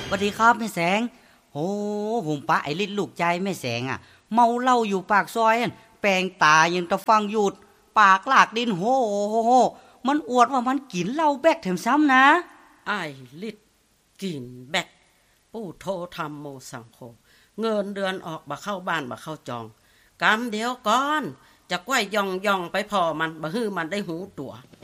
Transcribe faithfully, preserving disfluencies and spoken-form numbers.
สวัสดีครับแม่แสงโอ้ผมปะไอ้ลิ้นลูกใจแม่แสงอ่ะเมาเหล้าอยู่ปากซอยอั่นแปลงตายังตะฟังหยุดปากลากดินโหโหโหมันอวดว่ามันกินเหล้าแบกแถมซ้ำนะอ้ายลิดกินแบกปู่โทธรรมโมสังโฆเงินเดือนออกบ่เข้าบ้านบ่เข้าจองกำเดียวก่อนจะก้วยย่องย่องไปพอมันบ่ฮื้อมันได้หูตัว